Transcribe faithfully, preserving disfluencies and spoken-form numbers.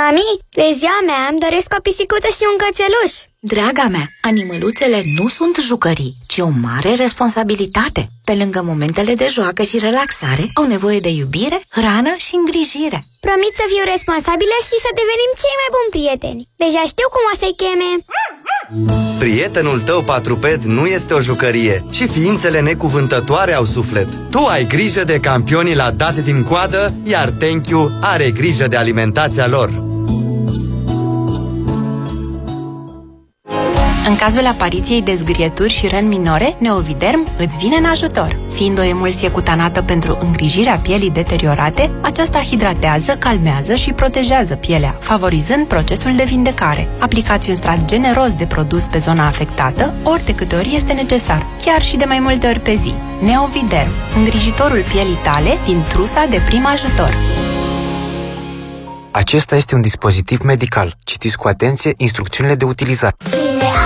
Mami, de ziua mea îmi doresc o pisicuță și un cățeluș. Draga mea, animăluțele nu sunt jucării, ci o mare responsabilitate. Pe lângă momentele de joacă și relaxare, au nevoie de iubire, hrană și îngrijire. Promit să fiu responsabilă și să devenim cei mai buni prieteni. Deja știu cum o să-i cheme. Prietenul tău patruped nu este o jucărie și ființele necuvântătoare au suflet. Tu ai grijă de campionii la dat din coadă, iar Thank You are grijă de alimentația lor. În cazul apariției de zgârieturi și răni minore, Neoviderm îți vine în ajutor. Fiind o emulsie cutanată pentru îngrijirea pielii deteriorate, aceasta hidratează, calmează și protejează pielea, favorizând procesul de vindecare. Aplicați un strat generos de produs pe zona afectată, ori de câte ori este necesar, chiar și de mai multe ori pe zi. Neoviderm, îngrijitorul pielii tale din trusa de prim ajutor. Acesta este un dispozitiv medical. Citiți cu atenție instrucțiunile de utilizare.